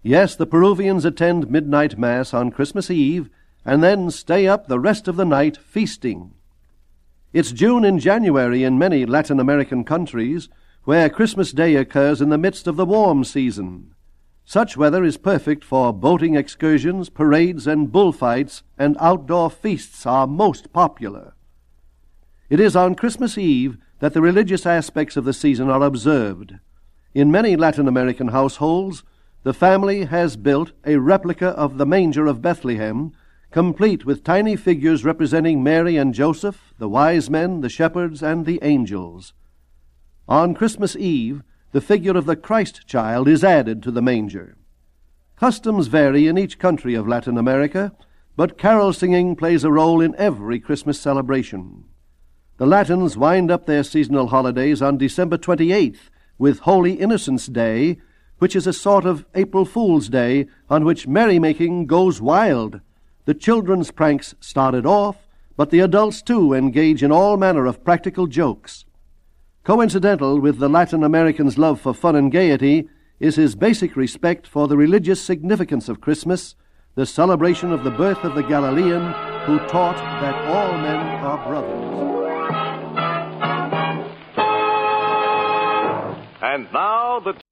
Yes, the Peruvians attend midnight mass on Christmas Eve and then stay up the rest of the night feasting. It's June and January in many Latin American countries, where Christmas Day occurs in the midst of the warm season. Such weather is perfect for boating excursions, parades, and bullfights, and outdoor feasts are most popular. It is on Christmas Eve that the religious aspects of the season are observed. In many Latin American households, the family has built a replica of the manger of Bethlehem, complete with tiny figures representing Mary and Joseph, the wise men, the shepherds, and the angels. On Christmas Eve, the figure of the Christ child is added to the manger. Customs vary in each country of Latin America, but carol singing plays a role in every Christmas celebration. The Latins wind up their seasonal holidays on December 28th with Holy Innocents' Day, which is a sort of April Fool's Day on which merrymaking goes wild. The children's pranks started off, but the adults too engage in all manner of practical jokes. Coincidental with the Latin American's love for fun and gaiety is his basic respect for the religious significance of Christmas, the celebration of the birth of the Galilean who taught that all men are brothers. And now the